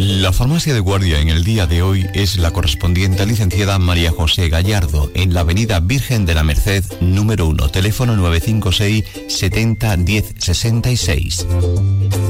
La farmacia de guardia en el día de hoy es la correspondiente a licenciada María José Gallardo, en la avenida Virgen de la Merced, número 1, teléfono 956 70 10 66.